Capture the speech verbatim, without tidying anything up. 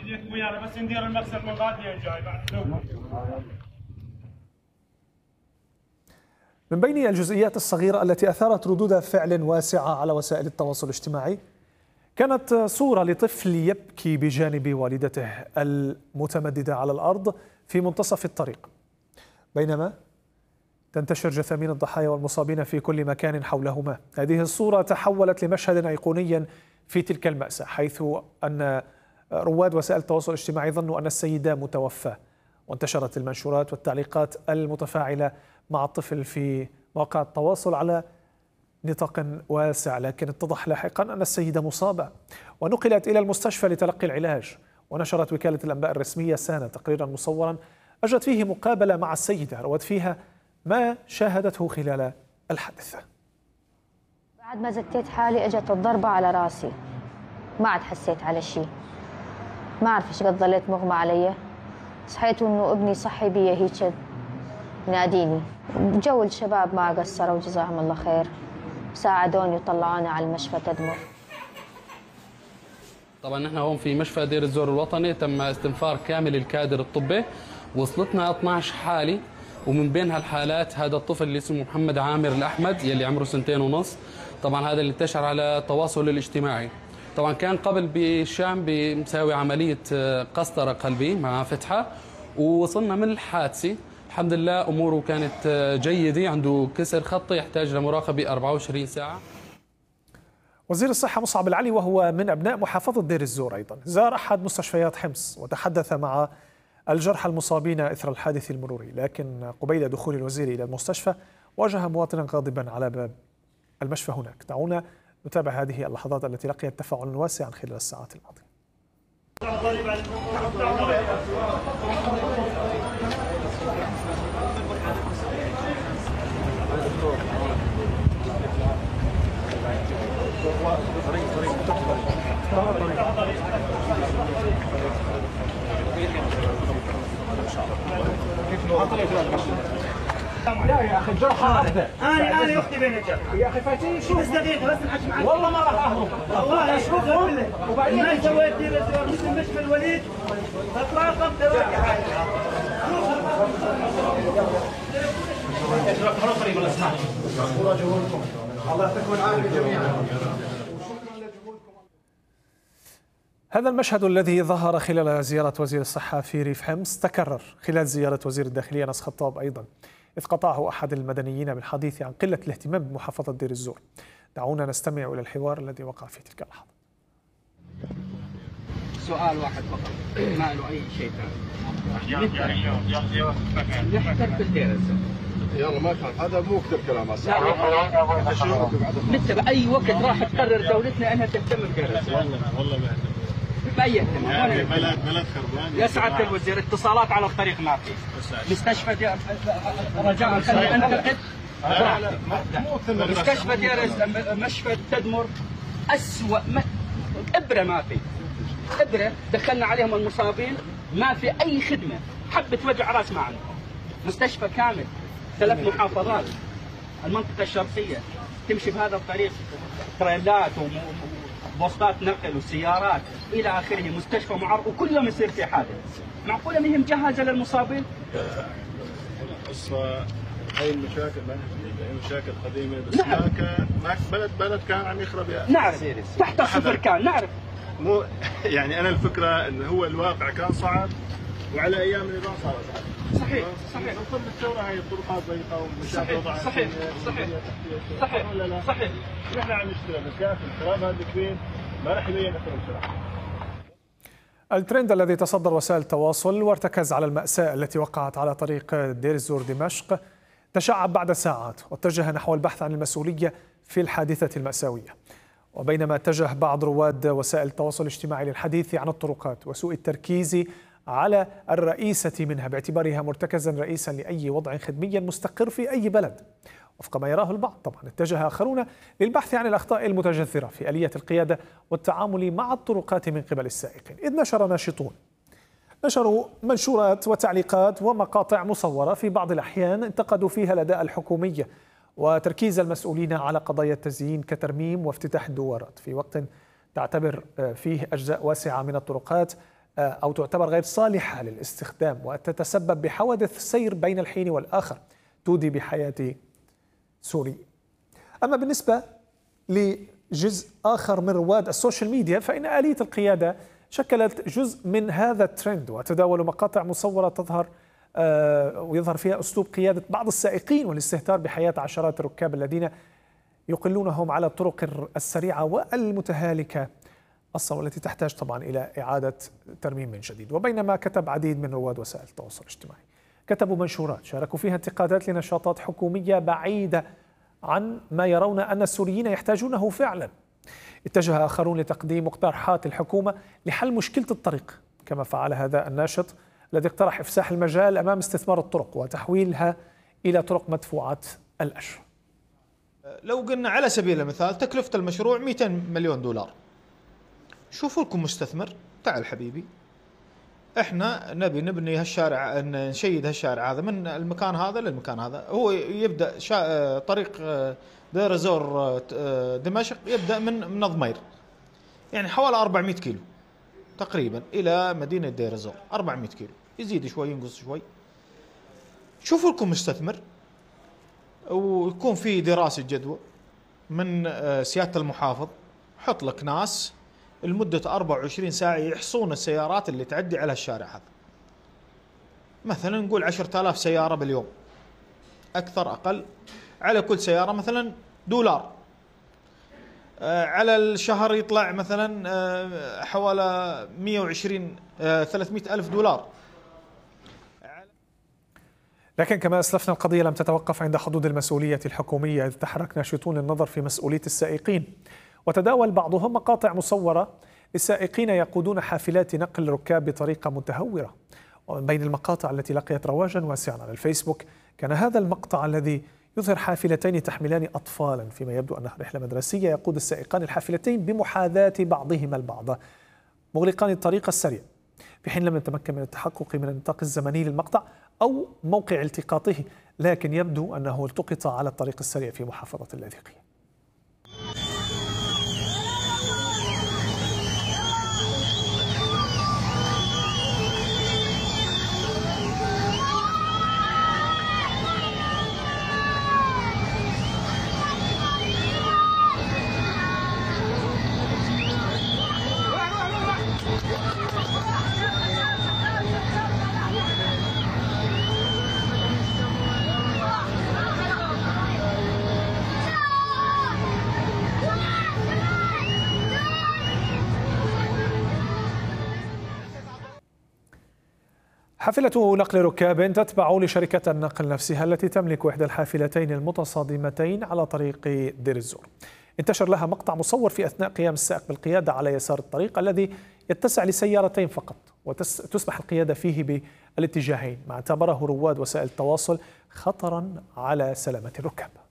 يديك ويانا بس ندير المكسب من غادي جاي بعد. من بين الجزئيات الصغيرة التي أثارت ردود فعل واسعة على وسائل التواصل الاجتماعي كانت صورة لطفل يبكي بجانب والدته المتمددة على الأرض في منتصف الطريق، بينما تنتشر جثامين الضحايا والمصابين في كل مكان حولهما. هذه الصورة تحولت لمشهد أيقوني في تلك المأساة، حيث أن رواد وسائل التواصل الاجتماعي ظنوا أن السيدة متوفاة، وانتشرت المنشورات والتعليقات المتفاعلة مع الطفل في مواقع التواصل على نطاق واسع، لكن اتضح لاحقا أن السيدة مصابة ونقلت إلى المستشفى لتلقي العلاج. ونشرت وكالة الأنباء الرسمية سانا تقريرا مصورا أجرت فيه مقابلة مع السيدة روت فيها ما شاهدته خلال الحادثة. بعد ما زكيت حالي اجت الضربة على راسي، ما عاد حسيت على شيء، ما أعرف إيش قد ظليت مغمى علي. صحيت وإنه ابني صحي بي هيك ناديني. جو الشباب ما قصروا جزاهم الله خير، ساعدوني وطلعوني على المشفى تدمر. طبعا نحن هون في مشفى دير الزور الوطني تم استنفار كامل الكادر الطبي، وصلتنا اثنعش حالة، ومن بين هالحالات هذا الطفل اللي اسمه محمد عامر الأحمد يلي عمره سنتين ونص. طبعا هذا اللي انتشر على التواصل الاجتماعي. طبعا كان قبل بالشام بمساوي عملية قسطرة قلبي مع فتحة، ووصلنا من الحادثة الحمد لله أموره كانت جيدة، عنده كسر خطي يحتاج لمراقبة أربعة وعشرين ساعة. وزير الصحة مصعب العلي وهو من أبناء محافظة دير الزور أيضا زار أحد مستشفيات حمص وتحدث مع الجرحى المصابين إثر الحادث المروري، لكن قبيل دخول الوزير إلى المستشفى واجه مواطنا غاضبا على باب المشفى هناك. دعونا نتابع هذه اللحظات التي لقيت تفاعلا واسعا خلال الساعات الماضية. لا يا اخي الجرحى واحده. انا انا اختي بين الجرحى يا اخي فاتي شوف بس دقيقه بس نحكي معك. والله ما راح اهرب. والله اشوفهم وبعدين ما سويت دير الزور مش المشفى الوليد تتراقب تراقب حالك. روح قريب الله يسمعك. مشكورة جهودكم. الله يعطيكم العافيه جميعا. هذا المشهد الذي ظهر خلال زيارة وزير الصحة في ريف حمص تكرر خلال زيارة وزير الداخلية ناس خطاب أيضا، إذ قطعه أحد المدنيين بالحديث عن قلة الاهتمام بمحافظة دير الزور. دعونا نستمع إلى الحوار الذي وقع في تلك اللحظة. سؤال واحد فقط ما له أي شيء ثاني. نحترق الدير الزور. يلا ما كان هذا مو كثير كلام لا متى بأي وقت راح تقرر دولتنا أنها تهتم بدير الزور. والله والله ما بأي اهتمام. يعني بلد بلد خربان. يا سعادة الوزير اتصالات على الطريق ما في. مستشفى دير رجاء خليني أنتقد. مستشفى دير مشفى تدمر أسوأ إبرة ما في. إبرة دخلنا عليهم المصابين ما في أي خدمة، حبة وجع راس ما عندهم. مستشفى كامل ثلاث محافظات، المنطقة الشرقية تمشي بهذا الطريق تريلات وبوسطات نقل وسيارات إلى آخره، مستشفى معرض وكل يوم يصير في حادث. معقولة ما هي مجهزة للمصابين؟ قصة هاي المشاكل ما هي مشاكل قديمة بس نعم. ما كان ما بلد بلد كان عم يخرب يا نعرف تحت الصفر كان نعرف. مو يعني أنا الفكرة إنه هو الواقع كان صعب وعلى أيام النظام صار صعب. صحيح صحيح. من ضمن الثورة هاي الطرقات ضيقة ومشاكل وضع صحيح صحيح صحيح صحيح صحيح. نحن عم نشتغل بس كان الخراب هذا الكبير ما راح يبين أثره بسرعة. الترند الذي تصدر وسائل التواصل وارتكز على المأساة التي وقعت على طريق دير الزور دمشق تشعب بعد ساعات واتجه نحو البحث عن المسؤولية في الحادثة المأساوية. وبينما اتجه بعض رواد وسائل التواصل الاجتماعي للحديث عن الطرقات وسوء التركيز على الرئيسة منها باعتبارها مرتكزا رئيسا لأي وضع خدمي مستقر في أي بلد وفق ما يراه البعض. طبعا اتجه آخرون للبحث عن الأخطاء المتجذرة في آلية القيادة والتعامل مع الطرقات من قبل السائقين، إذ نشر ناشطون نشروا منشورات وتعليقات ومقاطع مصورة في بعض الأحيان انتقدوا فيها الأداء الحكومي وتركيز المسؤولين على قضايا التزيين كترميم وافتتاح الدوارات، في وقت تعتبر فيه أجزاء واسعة من الطرقات أو تعتبر غير صالحة للاستخدام وتتسبب بحوادث سير بين الحين والآخر تودي بحياة سوري. أما بالنسبة لجزء آخر من رواد السوشيال ميديا فإن آلية القيادة شكلت جزء من هذا الترند، وتداولوا مقاطع مصورة تظهر ويظهر فيها أسلوب قيادة بعض السائقين والاستهتار بحياة عشرات الركاب الذين يقلونهم على الطرق السريعة والمتهالكة الصورة التي تحتاج طبعا إلى إعادة ترميم من جديد. وبينما كتب عديد من رواد وسائل التواصل الاجتماعي كتبوا منشورات شاركوا فيها انتقادات لنشاطات حكومية بعيدة عن ما يرون أن السوريين يحتاجونه فعلا. اتجه آخرون لتقديم مقترحات الحكومة لحل مشكلة الطريق، كما فعل هذا الناشط الذي اقترح إفساح المجال أمام استثمار الطرق وتحويلها إلى طرق مدفوعات الأجر. لو قلنا على سبيل المثال تكلفة المشروع مئتين مليون دولار، شوفوا لكم مستثمر، تعال حبيبي احنا نبي نبني هالشارع، نشيد هالشارع هذا من المكان هذا للمكان هذا. هو يبدا شا... طريق دير الزور دمشق يبدا من من ضمير، يعني حوالي أربعمئة كيلو تقريبا الى مدينه دير الزور، أربعمئة كيلو، يزيد شوي ينقص شوي. شوفوا لكم مستثمر ويكون في دراسه جدوى من سياده المحافظ، حط لك ناس لمدة أربعة وعشرين ساعة يحصون السيارات اللي تعدي على الشارع هذا. مثلا نقول عشرة آلاف سيارة باليوم، أكثر أقل، على كل سيارة مثلا دولار، على الشهر يطلع مثلا حوالي مئة وعشرين ثلاثمئة ألف دولار. لكن كما أسلفنا القضية لم تتوقف عند حدود المسؤولية الحكومية، إذ تحرك ناشطون للنظر في مسؤولية السائقين، وتداول بعضهم مقاطع مصورة للسائقين يقودون حافلات نقل ركاب بطريقة متهورة. ومن بين المقاطع التي لقيت رواجا واسعا على الفيسبوك كان هذا المقطع الذي يظهر حافلتين تحملان أطفالا، فيما يبدو أنها رحلة مدرسية، يقود السائقان الحافلتين بمحاذاة بعضهما البعض مغلقان الطريق السريع، في حين لم نتمكن من التحقق من النطاق الزمني للمقطع أو موقع التقاطه، لكن يبدو أنه التقط على الطريق السريع في محافظة اللاذقية. حافلة نقل ركاب تتبع لشركة النقل نفسها التي تملك إحدى الحافلتين المتصادمتين على طريق دير الزور. انتشر لها مقطع مصور في أثناء قيام السائق بالقيادة على يسار الطريق الذي يتسع لسيارتين فقط، وتسمح القيادة فيه بالاتجاهين، ما اعتبره رواد وسائل التواصل خطرا على سلامة الركاب.